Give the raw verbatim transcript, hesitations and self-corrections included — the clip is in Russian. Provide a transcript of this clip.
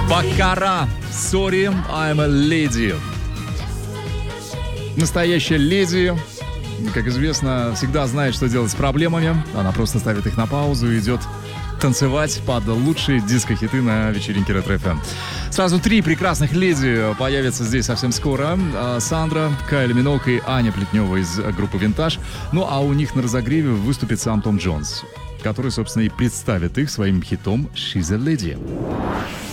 Баккара, Sorry, I'm a Lady. Настоящая леди, как известно, всегда знает, что делать с проблемами. Она просто ставит их на паузу и идет танцевать под лучшие диско-хиты на вечеринке Ретро-эф эм. Сразу три прекрасных леди появятся здесь совсем скоро. Сандра, Кайли Миноуг и Аня Плетнева из группы «Винтаж». Ну а у них на разогреве выступит сам Том Джонс, который, собственно, и представит их своим хитом «She's a Lady».